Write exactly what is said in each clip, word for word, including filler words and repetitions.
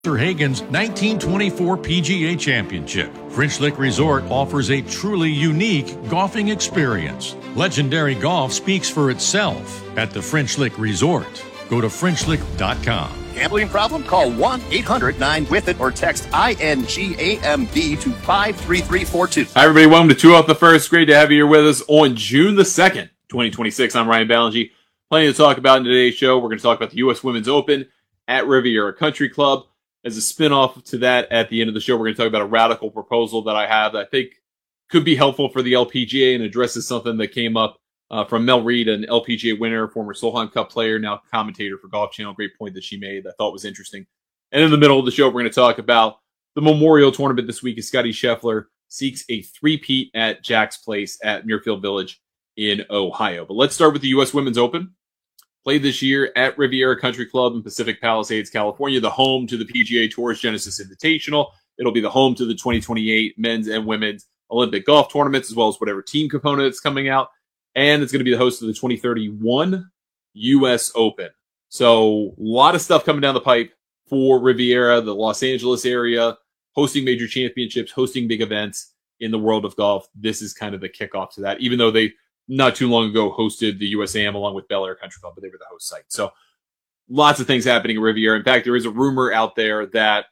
Hagen's nineteen twenty-four P G A Championship. French Lick Resort offers a truly unique golfing experience. Legendary golf speaks for itself at the French Lick Resort. Go to French Lick dot com. Gambling problem? Call one eight hundred nine with it or text I N G A M B to five three three four two. Hi, everybody. Welcome to Two Off the First. Great to have you here with us on June the second, twenty twenty-six. I'm Ryan Ballingy. Plenty to talk about in today's show. We're going to talk about the U S Women's Open at Riviera Country Club. As a spin-off to that, at the end of the show, we're going to talk about a radical proposal that I have that I think could be helpful for the L P G A and addresses something that came up uh, from Mel Reid, an L P G A winner, former Solheim Cup player, now commentator for Golf Channel. Great point that she made that I thought was interesting. And in the middle of the show, we're going to talk about the Memorial Tournament this week as Scottie Scheffler seeks a three-peat at Jack's Place at Muirfield Village in Ohio. But let's start with the U S Women's Open. Played this year at Riviera Country Club in Pacific Palisades, California, the home to the P G A Tour's Genesis Invitational. It'll be the home to the twenty twenty-eight men's and women's Olympic golf tournaments, as well as whatever team component is coming out. And it's going to be the host of the twenty thirty-one U S Open. So a lot of stuff coming down the pipe for Riviera, the Los Angeles area, hosting major championships, hosting big events in the world of golf. This is kind of the kickoff to that, even though they not too long ago hosted the U S A M along with Bel Air Country Club, but they were the host site. So lots of things happening at Riviera. In fact, there is a rumor out there that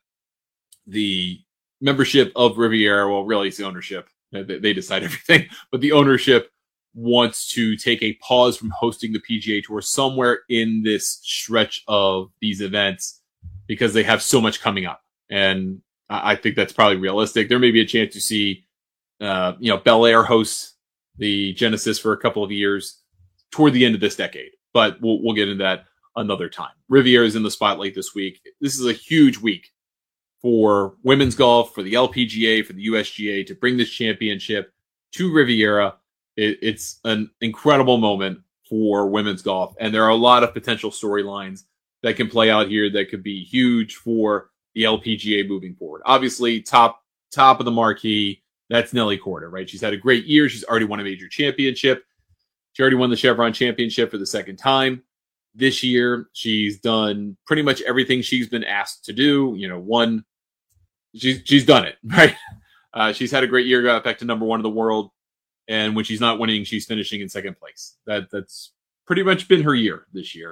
the membership of Riviera, well, really it's the ownership. They, they decide everything, but the ownership wants to take a pause from hosting the P G A Tour somewhere in this stretch of these events because they have so much coming up. And I think that's probably realistic. There may be a chance to see, uh, you know, Bel Air hosts the Genesis for a couple of years toward the end of this decade. But we'll, we'll get into that another time. Riviera is in the spotlight this week. This is a huge week for women's golf, for the L P G A, for the U S G A to bring this championship to Riviera. It, it's an incredible moment for women's golf. And there are a lot of potential storylines that can play out here that could be huge for the L P G A moving forward. Obviously, top, top of the marquee, that's Nelly Korda, right? She's had a great year. She's already won a major championship. She already won the Chevron Championship for the second time this year. She's done pretty much everything she's been asked to do. You know, one, she's, she's done it, right? Uh, she's had a great year, got back to number one in the world. And when she's not winning, she's finishing in second place. That That's pretty much been her year this year.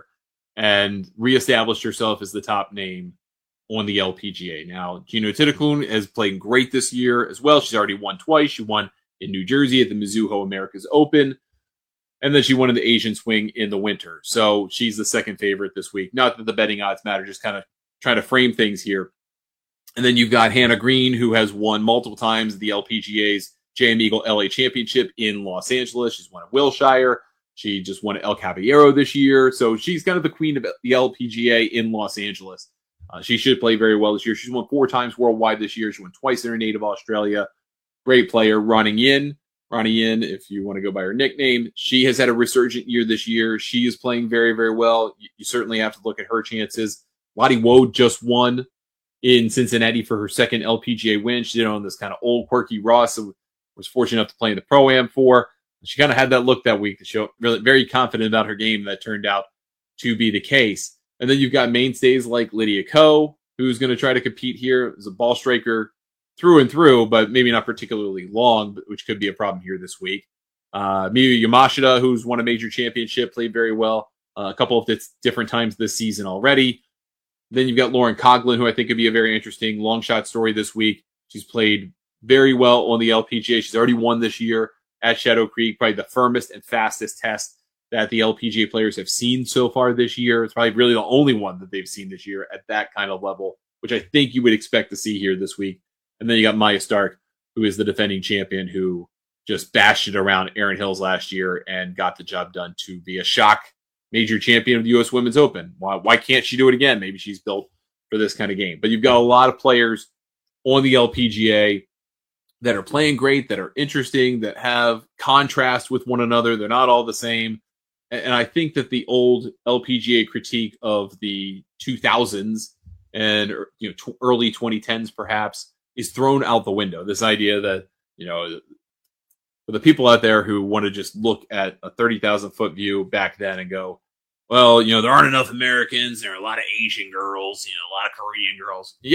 And reestablished herself as the top name on the L P G A. Now, Gino Titicun has played great this year as well. She's already won twice. She won in New Jersey at the Mizuho Americas Open, and then she won in the Asian Swing in the winter. So she's the second favorite this week. Not that the betting odds matter, just kind of trying to frame things here. And then you've got Hannah Green, who has won multiple times the L P G A's J M Eagle L A Championship in Los Angeles. She's won at Wilshire. She just won at El Caballero this year. So she's kind of the queen of the L P G A in Los Angeles. Uh, she should play very well this year. She's won four times worldwide this year. She won twice in her native Australia. Great player. Ronnie Yin. Ronnie Yin, if you want to go by her nickname. She has had a resurgent year this year. She is playing very, very well. You, you certainly have to look at her chances. Lottie Woad just won in Cincinnati for her second L P G A win. She did it on this kind of old, quirky Ross that was fortunate enough to play in the Pro-Am for. She kind of had that look that week to show really very confident about her game. That turned out to be the case. And then you've got mainstays like Lydia Ko, who's going to try to compete here as a ball striker through and through, but maybe not particularly long, which could be a problem here this week. Uh, Miyu Yamashita, who's won a major championship, played very well uh, a couple of different times this season already. Then you've got Lauren Coughlin, who I think could be a very interesting long shot story this week. She's played very well on the L P G A. She's already won this year at Shadow Creek, probably the firmest and fastest test that the L P G A players have seen so far this year. It's probably really the only one that they've seen this year at that kind of level, which I think you would expect to see here this week. And then you got Maya Stark, who is the defending champion, who just bashed it around Erin Hills last year and got the job done to be a shock major champion of the U S Women's Open. Why, why can't she do it again? Maybe she's built for this kind of game. But you've got a lot of players on the L P G A that are playing great, that are interesting, that have contrast with one another. They're not all the same. And I think that the old L P G A critique of the two thousands and you know t- early twenty tens perhaps is thrown out the window. This idea that, you know, for the people out there who want to just look at a thirty thousand foot view back then and go, well, you know, there aren't enough Americans. There are a lot of Asian girls, you know, a lot of Korean girls. Yeah,